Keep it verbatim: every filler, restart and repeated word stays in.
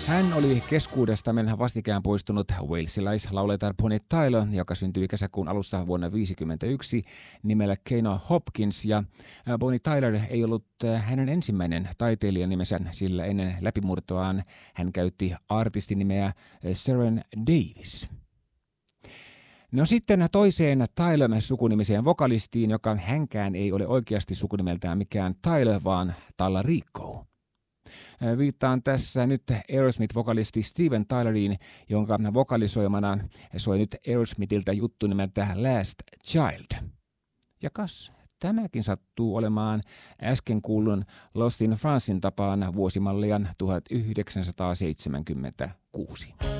Hän oli keskuudestamme vastikään poistunut walesilaislauletar Bonnie Tyler, joka syntyi kesäkuun alussa vuonna tuhatyhdeksänsataaviisikymmentäyksi nimellä Keino Hopkins. Ja Bonnie Tyler ei ollut hänen ensimmäinen taiteilijanimensä, sillä ennen läpimurtoaan hän käytti artistinimeä Seren Davis. No sitten toiseen Tyler-sukunimiseen vokalistiin, joka hänkään ei ole oikeasti sukunimeltään mikään Tyler, vaan Tallarico. Viittaan tässä nyt Aerosmith-vokalisti Steven Tyleriin, jonka vokalisoimana soi nyt Aerosmithiltä juttu nimeltä Last Child. Ja kas, tämäkin sattuu olemaan äsken kuullun Lost in Francein tapaan vuosimallia tuhatyhdeksänsataaseitsemänkymmentäkuusi.